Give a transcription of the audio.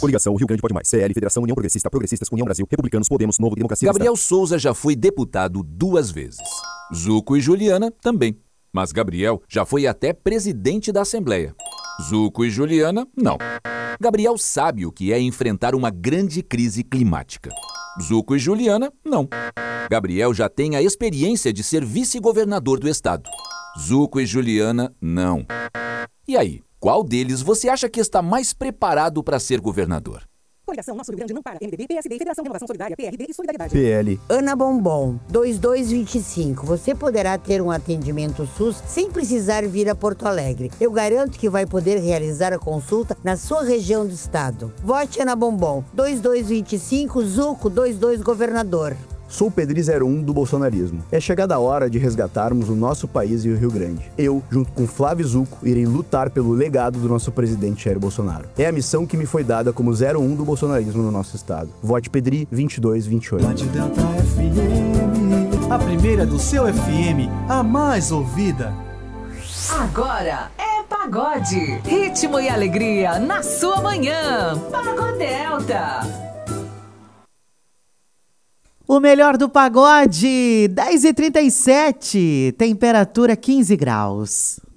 Coligação Rio Grande Pode Mais. CL, Federação União Progressista, Progressistas, União Brasil, Republicanos, Podemos, Novo, Democracia. Gabriel Souza já foi deputado 2 vezes. Zuco e Juliana também. Mas Gabriel já foi até presidente da Assembleia. Zuco e Juliana, não. Gabriel sabe o que é enfrentar uma grande crise climática. Zuco e Juliana, não. Gabriel já tem a experiência de ser vice-governador do estado. Zuco e Juliana, não. E aí, qual deles você acha que está mais preparado para ser governador? Coligação Nosso Rio Grande não para. MDB, PSD, Federação Renovação Solidária, PRD e Solidariedade. PL. Ana Bombom, 2225. Você poderá ter um atendimento SUS sem precisar vir a Porto Alegre. Eu garanto que vai poder realizar a consulta na sua região do estado. Vote Ana Bombom, 2225, Zuco, 22 governador. Sou o Pedri 01 do bolsonarismo. É chegada a hora de resgatarmos o nosso país e o Rio Grande. Eu, junto com Flávio Zuco, irei lutar pelo legado do nosso presidente Jair Bolsonaro. É a missão que me foi dada como 01 do bolsonarismo no nosso estado. Vote Pedri 2228. Rádio Delta FM, a primeira do seu FM, a mais ouvida. Agora é pagode, ritmo e alegria na sua manhã. Pagodelta. O melhor do pagode, 10h37, temperatura 15 graus.